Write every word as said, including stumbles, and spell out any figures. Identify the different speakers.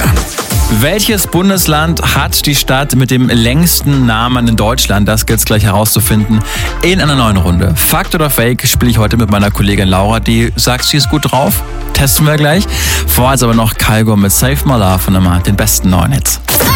Speaker 1: Trivia.
Speaker 2: Welches Bundesland hat die Stadt mit dem längsten Namen in Deutschland? Das gilt es gleich herauszufinden in einer neuen Runde. Fakt oder Fake spiele ich heute mit meiner Kollegin Laura, die sagt, sie ist gut drauf. Testen wir gleich. Vorher ist aber noch Kygo mit Save My Love von immer den besten neuen Hits.